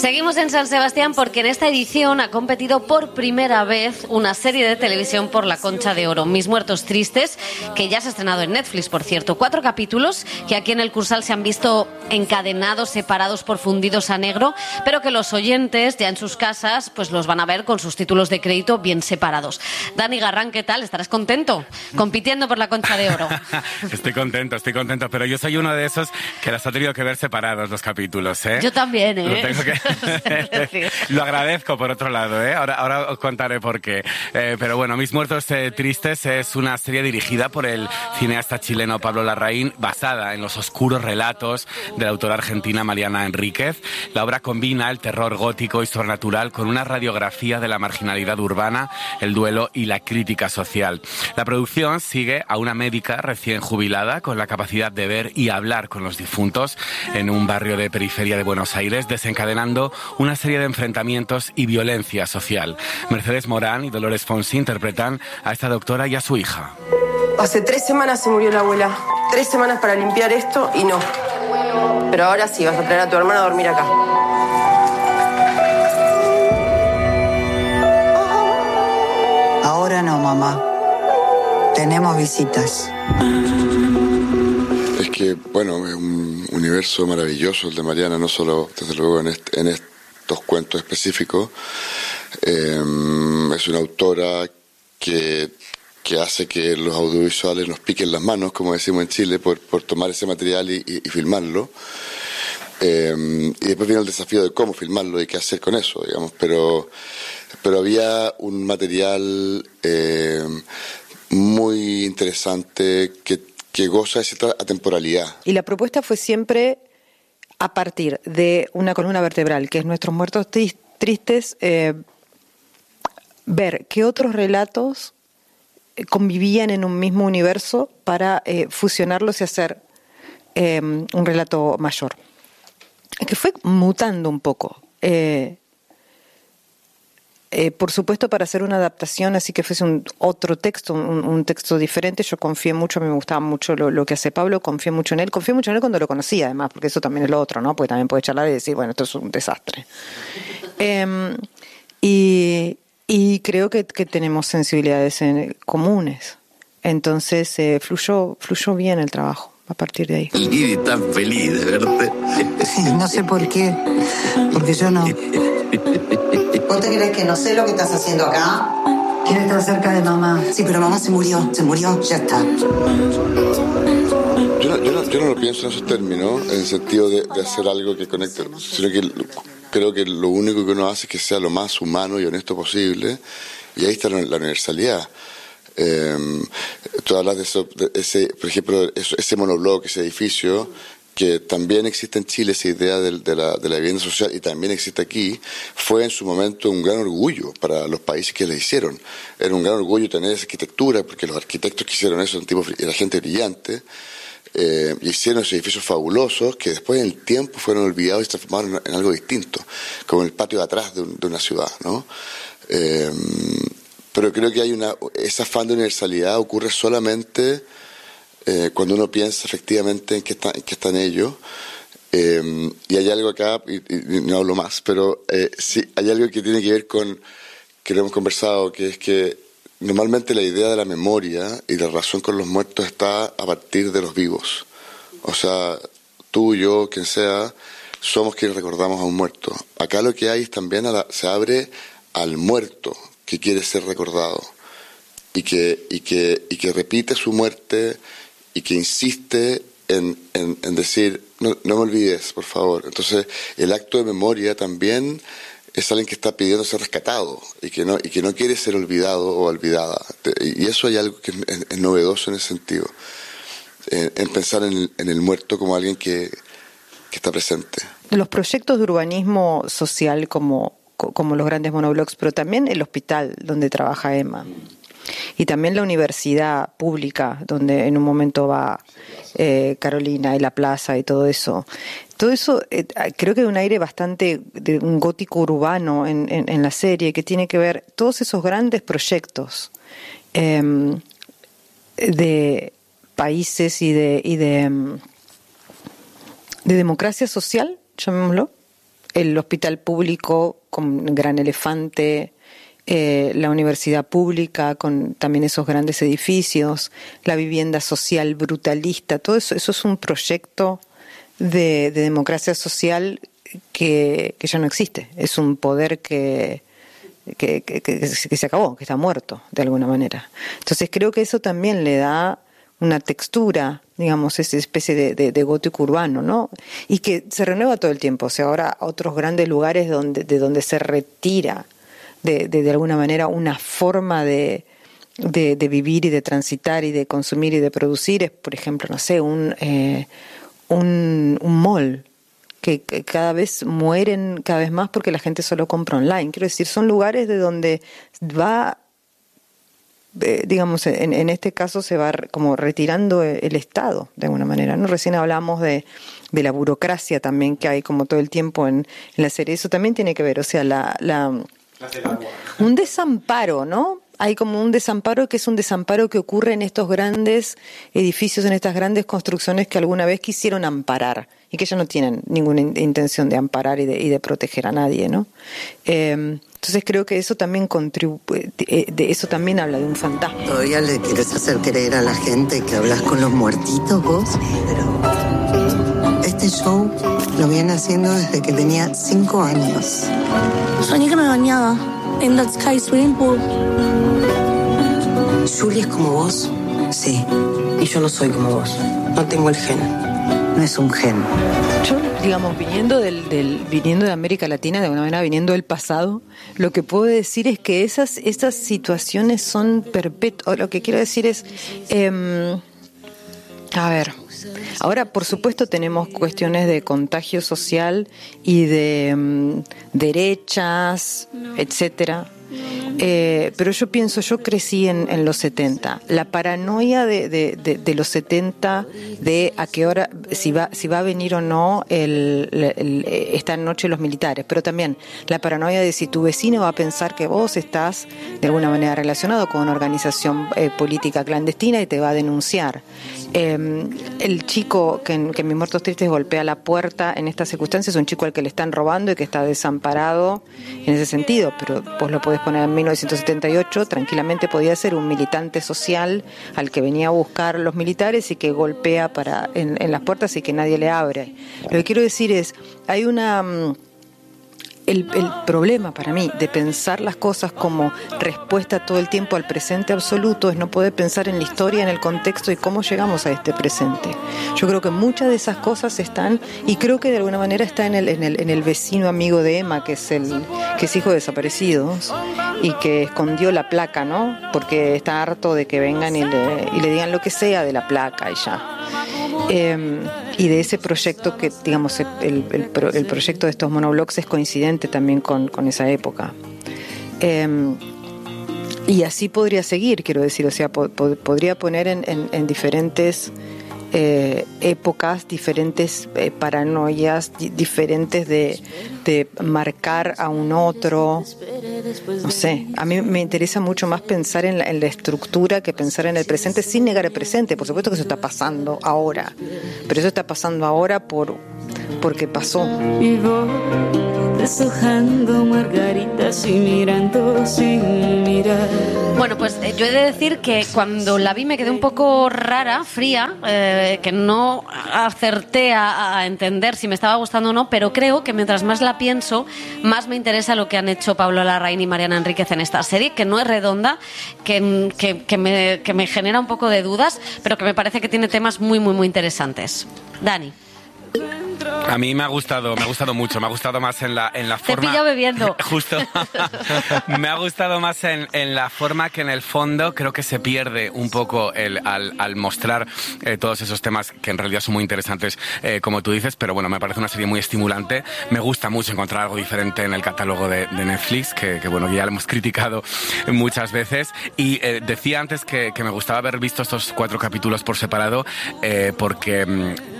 Seguimos en San Sebastián porque en esta edición ha competido por primera vez una serie de televisión por la Concha de Oro, Mis Muertos Tristes, que ya se ha estrenado en Netflix, por cierto. 4 capítulos que aquí en el Cursal se han visto encadenados, separados por fundidos a negro, pero que los oyentes ya en sus casas pues los van a ver con sus títulos de crédito bien separados. Dani Garrán, ¿qué tal? ¿Estarás contento compitiendo por la Concha de Oro? Estoy contento, pero yo soy uno de esos que las ha tenido que ver separados los capítulos, ¿eh? Yo también, ¿eh? Lo tengo que... Lo agradezco, por otro lado, ¿eh? Ahora os contaré por qué. Pero bueno, Mis Muertos Tristes es una serie dirigida por el cineasta chileno Pablo Larraín, basada en los oscuros relatos de la autora argentina Mariana Enríquez. La obra combina el terror gótico y sobrenatural con una radiografía de la marginalidad urbana, el duelo y la crítica social. La producción sigue a una médica recién jubilada con la capacidad de ver y hablar con los difuntos en un barrio de periferia de Buenos Aires, desencadenando una serie de enfrentamientos y violencia social. Mercedes Morán y Dolores Fonsi interpretan a esta doctora y a su hija. Hace 3 semanas se murió la abuela. 3 semanas para limpiar esto y no. Pero ahora sí, vas a traer a tu hermana a dormir acá. Ahora no, mamá. Tenemos visitas. Es que, bueno, es un universo maravilloso el de Mariana, no solo, desde luego, en estos cuentos específicos. Es una autora que hace que los audiovisuales nos piquen las manos, como decimos en Chile, por tomar ese material y filmarlo. Y después viene el desafío de cómo filmarlo y qué hacer con eso, digamos. Pero había un material muy interesante que goza de cierta atemporalidad. Y la propuesta fue siempre a partir de una columna vertebral, que es Nuestros Muertos Tristes, ver qué otros relatos convivían en un mismo universo para fusionarlos y hacer un relato mayor. Que fue mutando un poco. Por supuesto, para hacer una adaptación, así que fuese otro texto, un texto diferente, yo confié mucho, a mí me gustaba mucho lo que hace Pablo, confié mucho en él cuando lo conocía, además, porque eso también es lo otro, ¿no? Porque también puede charlar y decir, bueno, esto es un desastre. Y creo que tenemos sensibilidades comunes. Entonces, fluyó bien el trabajo a partir de ahí. Y tan feliz, de verdad. Sí, no sé por qué, porque yo no. ¿Vos te crees que no sé lo que estás haciendo acá? Quiero estar cerca de mamá. Sí, pero mamá se murió, ya está. Yo no lo pienso en esos términos, en el sentido de hacer algo que conecte, sino que creo que lo único que uno hace es que sea lo más humano y honesto posible, y ahí está la universalidad. Tú hablas de eso, por ejemplo, ese monobloque, ese edificio, que también existe en Chile, esa idea de la vivienda social, y también existe aquí, fue en su momento un gran orgullo para los países que la hicieron. Era un gran orgullo tener esa arquitectura, porque los arquitectos que hicieron eso era gente brillante, y hicieron esos edificios fabulosos que después en el tiempo fueron olvidados y se transformaron en algo distinto, como el patio de atrás de una ciudad, ¿no? Pero creo que ese afán de universalidad ocurre solamente cuando uno piensa efectivamente en qué están ellos. Y hay algo acá, y no hablo más, pero sí, hay algo que tiene que ver con, que lo hemos conversado, que es que normalmente la idea de la memoria y la relación con los muertos está a partir de los vivos. O sea, tú, yo, quien sea, somos quienes recordamos a un muerto. Acá lo que hay es también se abre al muerto que quiere ser recordado y que repite su muerte y que insiste en decir, no me olvides, por favor. Entonces, el acto de memoria también es alguien que está pidiendo ser rescatado y que no quiere ser olvidado o olvidada. Y eso hay algo que es novedoso en ese sentido, en pensar en el muerto como alguien que está presente. Los proyectos de urbanismo social como los grandes monoblocks, pero también el hospital donde trabaja Emma. Y también la universidad pública, donde en un momento va Carolina y la plaza y todo eso. Todo eso creo que hay un aire bastante de un gótico urbano en la serie, que tiene que ver todos esos grandes proyectos de países y de democracia social, llamémoslo, el hospital público con Gran Elefante, la universidad pública con también esos grandes edificios, la vivienda social brutalista, todo eso es un proyecto de democracia social que ya no existe. Es un poder que se acabó, que está muerto de alguna manera. Entonces creo que eso también le da una textura, digamos, esa especie de gótico urbano, ¿no? Y que se renueva todo el tiempo. O sea, ahora otros grandes lugares de donde se retira de alguna manera una forma de vivir y de transitar y de consumir y de producir es, por ejemplo, no sé, un mall que cada vez mueren cada vez más porque la gente solo compra online. Quiero decir, son lugares de donde va, digamos, en este caso se va como retirando el Estado de alguna manera, ¿no? Recién hablamos de la burocracia también que hay como todo el tiempo en la serie. Eso también tiene que ver, o sea, un desamparo, ¿no? Hay como un desamparo que es un desamparo que ocurre en estos grandes edificios, en estas grandes construcciones que alguna vez quisieron amparar y que ya no tienen ninguna intención de amparar y de proteger a nadie, ¿no? Entonces creo que eso también de eso también habla de un fantasma. ¿Todavía le quieres hacer creer a la gente que hablas con los muertitos vos? Este show lo viene haciendo desde que tenía 5 años. Soñé que me bañaba en That Sky Swimming Pool. Julie es como vos, sí, y yo no soy como vos. No tengo el gen. No es un gen. Yo, digamos, viniendo viniendo de América Latina, de alguna manera viniendo del pasado, lo que puedo decir es que esas situaciones son perpetuas. Lo que quiero decir es, a ver, ahora por supuesto tenemos cuestiones de contagio social y de derechas, etcétera. Pero yo pienso, yo crecí en los 70. La paranoia de los 70 de a qué hora, si va a venir o no esta noche los militares, pero también la paranoia de si tu vecino va a pensar que vos estás de alguna manera relacionado con una organización política clandestina y te va a denunciar. El chico que en Mis Muertos Tristes golpea la puerta en estas circunstancias es un chico al que le están robando y que está desamparado en ese sentido, pero vos lo podés poner en 1978, tranquilamente podía ser un militante social al que venía a buscar los militares y que golpea en las puertas y que nadie le abre. Lo que quiero decir es, hay el problema para mí de pensar las cosas como respuesta todo el tiempo al presente absoluto es no poder pensar en la historia, en el contexto y cómo llegamos a este presente. Yo creo que muchas de esas cosas están, y creo que de alguna manera está en el vecino amigo de Emma, que es hijo de desaparecidos y que escondió la placa, ¿no? Porque está harto de que vengan y le digan lo que sea de la placa y ya. Y de ese proyecto que, digamos, el proyecto de estos monoblogs es coincidente también con esa época. Y así podría seguir, quiero decir, o sea, podría poner en diferentes épocas, diferentes paranoias, diferentes de marcar a un otro. No sé, a mí me interesa mucho más pensar en la estructura que pensar en el presente sin negar el presente. Por supuesto que eso está pasando ahora, pero eso está pasando ahora porque pasó. Deshojando margaritas y mirando sin mirar. Bueno, pues yo he de decir que cuando la vi me quedé un poco rara, fría, que no acerté a entender si me estaba gustando o no, pero creo que mientras más la pienso, más me interesa lo que han hecho Pablo Larraín y Mariana Enríquez en esta serie, que no es redonda, que me genera un poco de dudas, pero que me parece que tiene temas muy, muy, muy interesantes. Dani. A mí me ha gustado mucho, me ha gustado más en la forma... Te he pillado bebiendo. Justo. Me ha gustado más en la forma que en el fondo creo que se pierde un poco al mostrar todos esos temas que en realidad son muy interesantes, como tú dices, pero bueno, me parece una serie muy estimulante. Me gusta mucho encontrar algo diferente en el catálogo de Netflix, que bueno, ya lo hemos criticado muchas veces. Y decía antes que me gustaba haber visto estos 4 capítulos por separado, porque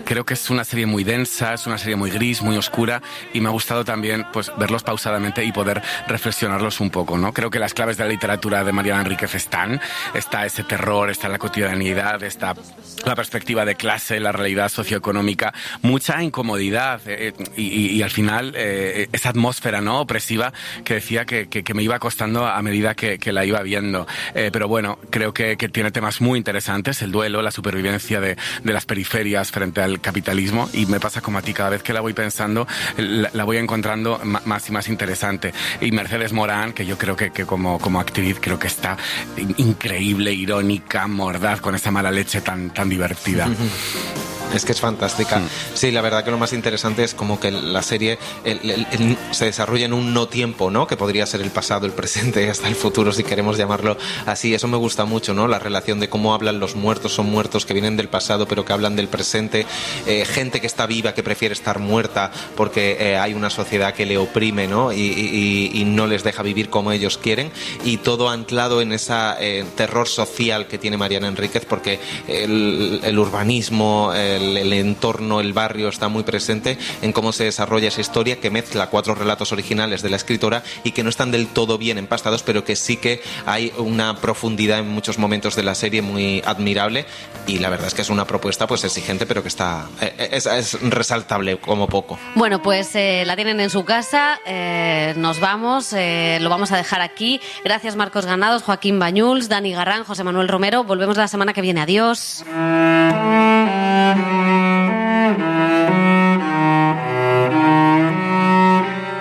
Creo que es una serie muy densa, es una serie muy gris, muy oscura, y me ha gustado también pues verlos pausadamente y poder reflexionarlos un poco, ¿no? Creo que las claves de la literatura de Mariana Enríquez está ese terror, está la cotidianidad, está la perspectiva de clase, la realidad socioeconómica, mucha incomodidad y al final esa atmósfera, ¿no?, opresiva que decía que me iba costando a medida que la iba viendo. Pero bueno, creo que tiene temas muy interesantes, el duelo, la supervivencia de las periferias frente al capitalismo, y me pasa como a ti, cada vez que la voy pensando la voy encontrando más y más interesante. Y Mercedes Morán, que yo creo que como actriz creo que está increíble, irónica, mordaz, con esa mala leche tan divertida. Es que es fantástica. Sí, la verdad que lo más interesante es como que la serie se desarrolla en un no tiempo, ¿no? Que podría ser el pasado, el presente, hasta el futuro, si queremos llamarlo así. Eso me gusta mucho, ¿no? La relación de cómo hablan los muertos, son muertos que vienen del pasado pero que hablan del presente, gente que está viva que prefiere estar muerta porque hay una sociedad que le oprime, ¿no? Y no les deja vivir como ellos quieren, y todo anclado en esa terror social que tiene Mariana Enríquez, porque el urbanismo, el entorno, el barrio está muy presente en cómo se desarrolla esa historia, que mezcla 4 relatos originales de la escritora y que no están del todo bien empastados, pero que sí que hay una profundidad en muchos momentos de la serie muy admirable, y la verdad es que es una propuesta pues exigente, pero que está es resaltable como poco. Bueno, pues la tienen en su casa, nos vamos, lo vamos a dejar aquí. Gracias Marcos Granados, Joaquín Bañuls, Dani Garrán, José Manuel Romero. Volvemos la semana que viene. Adiós.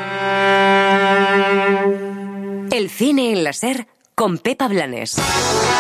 El cine en la SER con Pepa Blanes.